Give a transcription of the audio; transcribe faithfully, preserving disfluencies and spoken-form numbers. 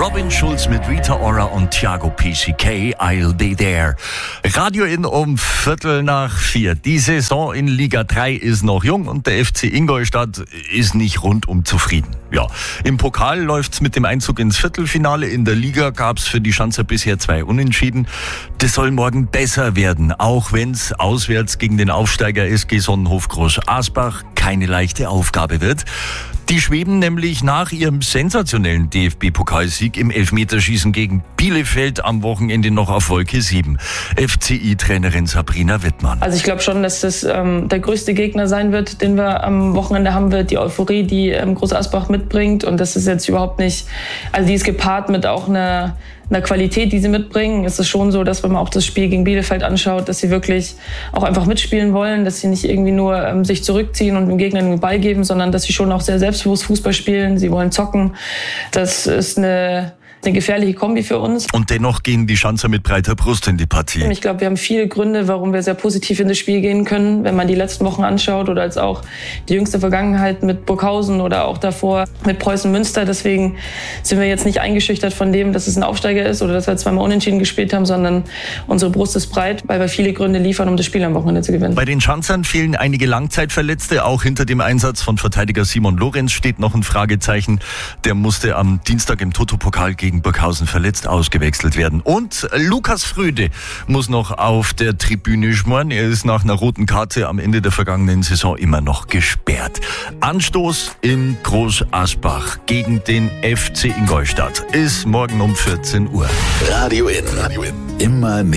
Robin Schulz mit Rita Ora und Thiago P C K, I'll be there. Radio in um Viertel nach vier. Die Saison in Liga drei ist noch jung und der F C Ingolstadt ist nicht rundum zufrieden. Ja, im Pokal läuft's mit dem Einzug ins Viertelfinale. In der Liga gab's für die Schanzer bisher zwei Unentschieden. Das soll morgen besser werden, auch wenn's auswärts gegen den Aufsteiger S G Sonnenhof Groß-Asbach keine leichte Aufgabe wird. Die schweben nämlich nach ihrem sensationellen D F B-Pokalsieg im Elfmeterschießen gegen Bielefeld am Wochenende noch auf Wolke sieben. F C I-Trainerin Sabrina Wittmann. Also ich glaube schon, dass das ähm, der größte Gegner sein wird, den wir am Wochenende haben wird. Die Euphorie, die ähm, Groß Asbach mitbringt. Und das ist jetzt überhaupt nicht, also die ist gepaart mit auch einer einer Qualität, die sie mitbringen. Es ist schon so, dass wenn man auch das Spiel gegen Bielefeld anschaut, dass sie wirklich auch einfach mitspielen wollen, dass sie nicht irgendwie nur ähm, sich zurückziehen und dem Gegner den Ball geben, sondern dass sie schon auch sehr selbstbewusst Fußball spielen. Sie wollen zocken. Das ist eine eine gefährliche Kombi für uns. Und dennoch gehen die Schanzer mit breiter Brust in die Partie. Ich glaube, wir haben viele Gründe, warum wir sehr positiv in das Spiel gehen können. Wenn man die letzten Wochen anschaut oder als auch die jüngste Vergangenheit mit Burghausen oder auch davor mit Preußen Münster. Deswegen sind wir jetzt nicht eingeschüchtert von dem, dass es ein Aufsteiger ist oder dass wir zweimal unentschieden gespielt haben, sondern unsere Brust ist breit, weil wir viele Gründe liefern, um das Spiel am Wochenende zu gewinnen. Bei den Schanzern fehlen einige Langzeitverletzte. Auch hinter dem Einsatz von Verteidiger Simon Lorenz steht noch ein Fragezeichen. Der musste am Dienstag im Toto-Pokal gegen Burghausen verletzt ausgewechselt werden. Und Lukas Fröde muss noch auf der Tribüne schmoren. Er ist nach einer roten Karte am Ende der vergangenen Saison immer noch gesperrt. Anstoß in Groß-Asbach gegen den F C Ingolstadt ist morgen um vierzehn Uhr. Radio in. Radio in. Immer näher.